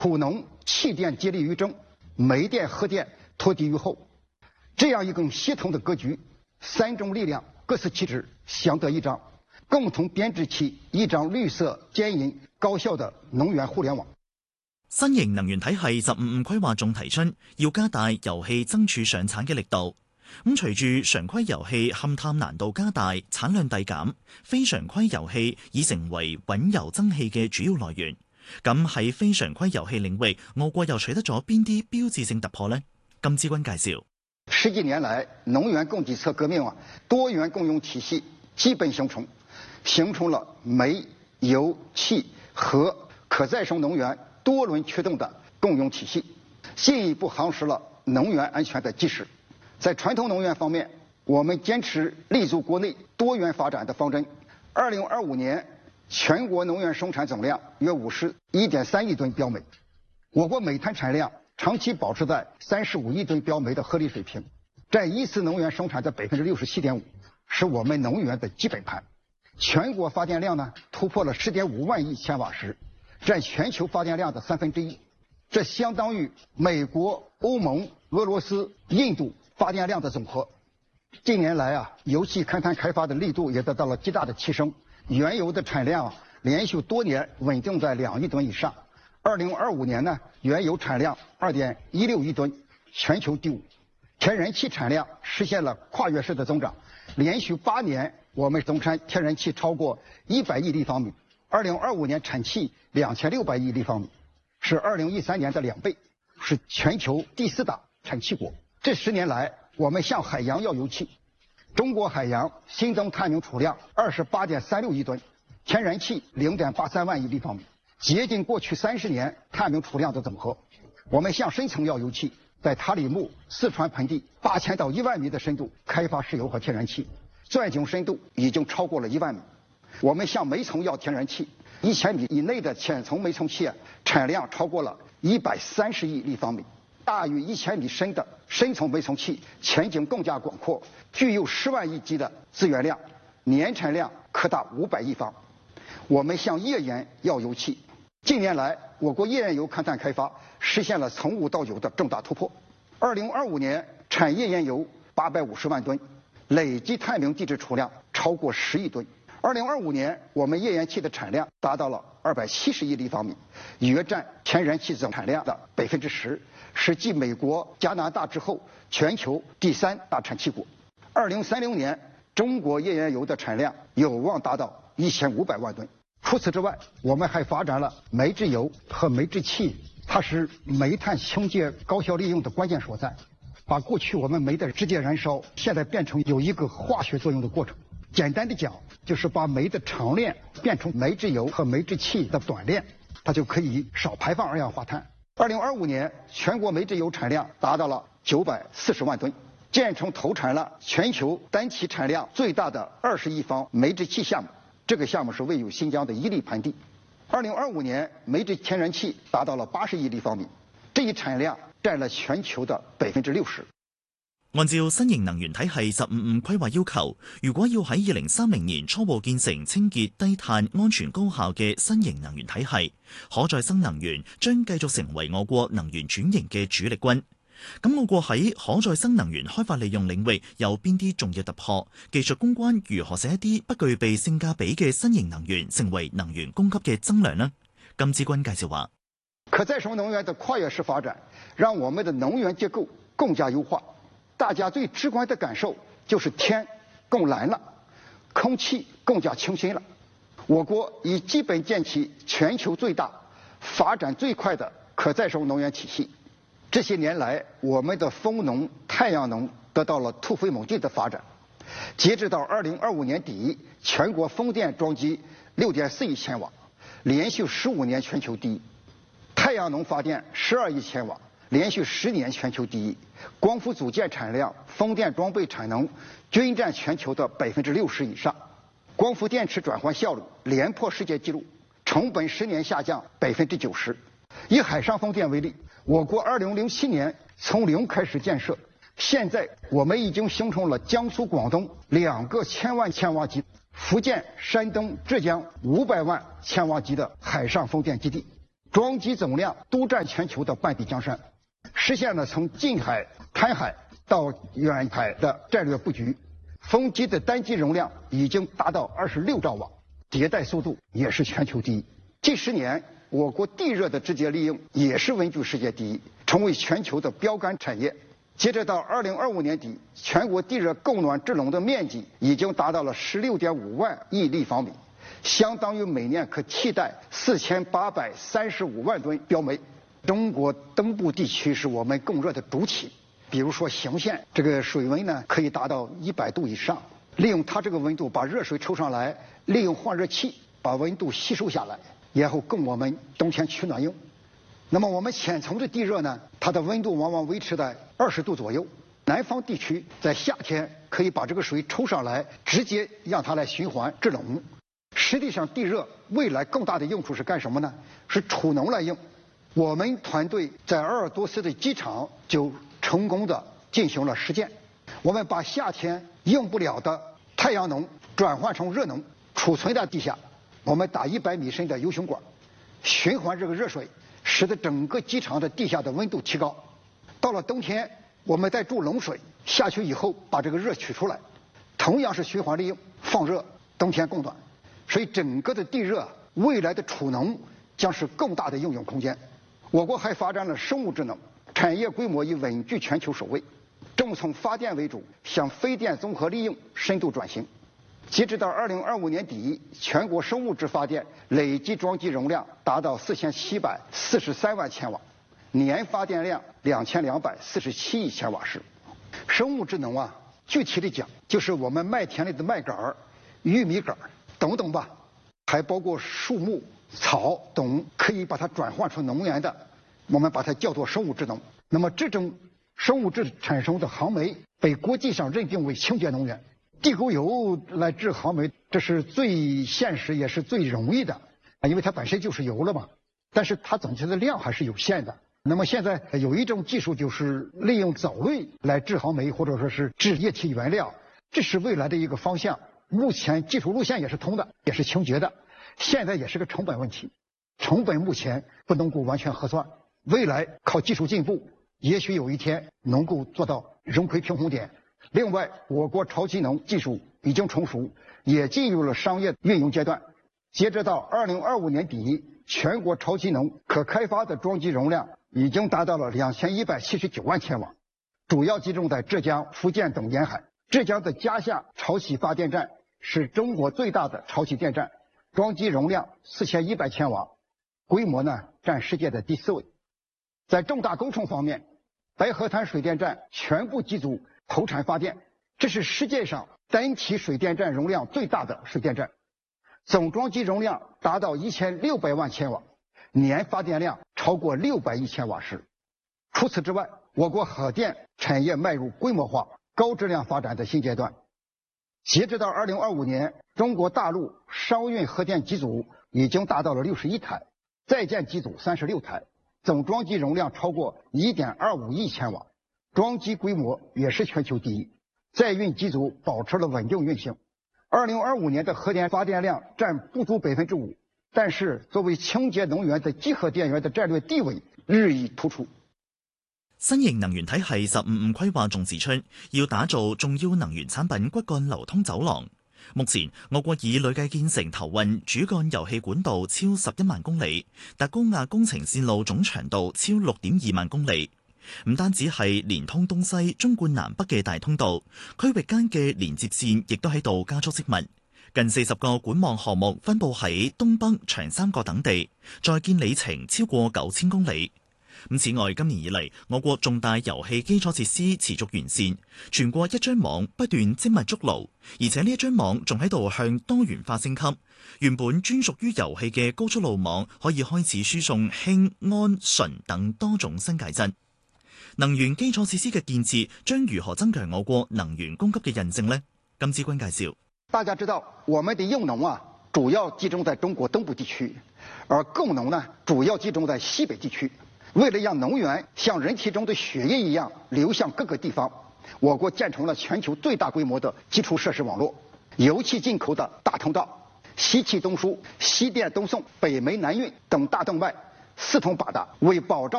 土能气电接力于正，煤电核电托底于后，这样一种系统的格局，三种力量各司其职，相得益彰，共同编织起一張綠色、堅韌、高效的能源互聯網。 新型能源體系15規劃仲提出要加大油氣增儲上產嘅力度。咁隨住常規油氣勘探難度加大、產量遞減，非常規油氣已成為穩油增氣嘅主要來源。咁喺非常規油氣領域，我國又取得咗邊啲標誌性突破呢？金之君介紹。 十幾年來，能源供給側革命多元共用體系基本形成了煤、油、氣、核可再生能源多輪驅動的共用體系，進一步夯實了能源安全的基石。在傳統能源方面，我們堅持立足國內多元發展的方針。2025年，全國能源生產總量約51.3億噸標煤，我國煤炭產量長期保持在35億噸標煤的合理水平，佔一次能源生產的67.5%，是我們能源的基本盤。全國發電量呢突破了10.5萬億千瓦時，佔全球發電量的1/3，這相當於美國、歐盟、俄羅斯、印度發電量的總和。近年來油氣勘探開發的力度也得到了極大的提升，原油的產量連續多年穩定在2億噸以上。2025年呢，原油產量2.16億噸，全球第5。天然氣產量實現了跨越式的增長，連續8年我們總產天然氣超過100億立方米，2025年產氣2600億立方米，是2013年的2倍，是全球第4大產氣國。這10年來，我們向海洋要油氣，中國海洋新增探明儲量28.36億噸，天然氣0.83萬億立方米，接近過去30年探明儲量的總和。我們向深層要油氣，在塔里木、四川盆地8000到1萬米的深度開發石油和天然氣，鑽井深度已經超過了1萬米。我們向煤層要天然氣，1000米以內的淺層煤層氣產量超過了130億立方米，大於1000米深的深層煤層氣前景更加廣闊，具有10萬億級的資源量，年產量可達500億方。我們向頁岩要油氣，近年來我國頁岩油勘探開發實現了從無到有的重大突破。2025年產頁岩油850萬噸，累計探明地質儲量超過10億噸。2025年我們頁岩氣的產量達到了270億立方米，約佔天然氣總產量的10%，是繼美國、加拿大之後全球第3大產氣國。2030年中國頁岩油的產量有望達到1500萬噸。除此之外，我們還發展了煤制油和煤制氣，它是煤炭清潔高效利用的關鍵所在，把過去我們煤的直接燃燒，現在變成有一個化學作用的過程。簡單的講，就是把煤的長鏈變成煤制油和煤制氣的短鏈，它就可以少排放二氧化碳。2025年全國煤制油產量達到了940萬噸，建成投產了全球單體產量最大的20億方煤制氣項目。這個項目是位於新疆的伊犁盆地。2025年煤制天然氣達到了80億立方米，這一產量佔了全球的60%。 按照新型能源體系15規劃要求，如果要喺2030年初步建成清潔、低碳、安全、高效嘅新型能源體系，可再生能源將繼續成為我國能源轉型嘅主力軍。咁我國喺可再生能源開發利用領域有邊啲重要突破？技術攻關如何使一啲不具備性價比嘅新型能源成為能源供給嘅增量呢？金之君介紹話： 可再生能源的跨越式發展，讓我們的能源結構更加優化。大家最直觀的感受就是天更藍了，空氣更加清新了。我國已基本建起全球最大、發展最快的可再生能源體系。這些年來，我們的風能、太陽能得到了突飛猛進的發展。截止到2025年底，全國風電裝機6.4億千瓦，連續15年全球第一；太陽能發電12億千瓦，連續10年全球第一。光伏組件產量、風電裝備產能均佔全球的60%以上。光伏電池轉換效率連破世界紀錄，成本10年下降90%。以海上風電為例，我國2007年從零開始建設，現在我們已經形成了江蘇、廣東2個1000萬千瓦級，福建、山東、浙江500萬千瓦級的海上風電基地。 装机总量独占全球的半壁江山，实现了从近海、滩海到远海的战略布局。风机的单机容量已经达到26兆瓦，迭代速度也是全球第一。近10年，我国地热的直接利用也是稳居世界第一，成为全球的标杆产业。截止到2025年底，全国地热供暖制冷的面积已经达到了16.5万亿立方米，相当于每年可替代4835万吨标煤。中国东部地区是我们供热的主体，比如说邢县，这个水温呢可以达到100度以上，利用它这个温度把热水抽上来，利用换热器把温度吸收下来，然后供我们冬天取暖用。那么我们浅层的地热呢，它的温度往往维持在20度左右。南方地区在夏天可以把这个水抽上来，直接让它来循环制冷。实际上，地热未来更大的用处是干什么呢？是储能来用。我们团队在鄂尔多斯的机场就成功的进行了实践。我们把夏天用不了的太阳能转换成热能，储存在地下。我们打100米深的油熊管，循环这个热水，使得整个机场的地下的温度提高。到了冬天，我们再注冷水下去以后，把这个热取出来，同样是循环利用，放热，冬天供暖。所以整个的地热未来的储能将是更大的应用空间。我国还发展了生物智能，产业规模已稳居全球首位，正从发电为主向非电综合利用深度转型。截止到2025年底，全国生物质发电累计装机容量达到4743万千瓦，年发电量2247亿千瓦时。生物智能啊，具体的讲，就是我们麦田里的麦秆、玉米杆等等吧，还包括树木、草等，可以把它转换成能源的，我们把它叫做生物智能。那么这种生物质产生的航煤被国际上认定为清洁能源。地沟油来制航煤，这是最现实也是最容易的，因为它本身就是油了嘛。但是它总体的量还是有限的。那么现在有一种技术，就是利用藻类来制航煤，或者说是制液体原料，这是未来的一个方向。目前技术路线也是通的，也是清洁的，现在也是个成本问题，成本目前不能够完全核算，未来靠技术进步，也许有一天能够做到融葵平衡点。另外，我国超机能技术已经成熟，也进入了商业运用阶段。截止到2025年底，全国超机能可开发的装机容量已经达到了2179万千瓦，主要集中在浙江、福建等沿海。浙江的嘉夏潮起发电站是中国最大的潮起电站，装机容量4100千瓦，规模呢占世界的第4位。在重大工程方面，白河滩水电站全部机组投产发电，这是世界上单体水电站容量最大的水电站，总装机容量达到1600万千瓦，年发电量超过600亿千瓦时。除此之外，我国核电产业迈入规模化、高质量发展的新阶段。截止到2025年，中国大陆商运核电机组已经达到了61台，在建机组36台，总装机容量超过1.25亿千瓦，装机规模也是全球第一，在运机组保持了稳定运行。2025年的核电发电量占不足5%，但是作为清洁能源的集合电源的战略地位日益突出。 新型能源體系15五規劃仲指出，要打造重要能源產品骨幹流通走廊。目前，我國已累計建成投運主幹油氣管道超11萬公里，達高壓工程線路總長度超6.2萬公里。唔單止係連通東西、中貫南北嘅大通道，區域間嘅連接線亦都喺度加速織密。近40個管網項目分佈喺東北、長三角等地，在建里程超過9000公里。此外，今年以嚟，我國重大油氣基礎設施持續完善，全國一張網不斷精密築牢，而且呢一張網仲喺度向多元化升級。原本專屬於油氣嘅高速路網可以開始輸送氫、氨、醇等多種新介質。能源基礎設施嘅建設將如何增強我國能源供給嘅印證呢？金之君介紹。 大家知道，我們的用能主要集中在中國東部地區，而供能呢，主要集中在西北地區。為了讓能源像人體中的血液一樣流向各個地方，我國建成了全球最大規模的基礎設施網絡，油氣進口的大通道、西氣東輸、西電東送、北煤南運等大動脈四通八達，為保障